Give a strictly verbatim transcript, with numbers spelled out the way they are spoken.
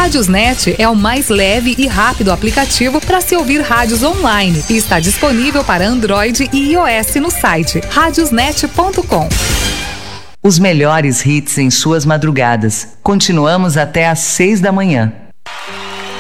Rádiosnet é o mais leve e rápido aplicativo para se ouvir rádios online e está disponível para Android e iOS no site rádiosnet ponto com. Os melhores hits em suas madrugadas. Continuamos até às seis da manhã.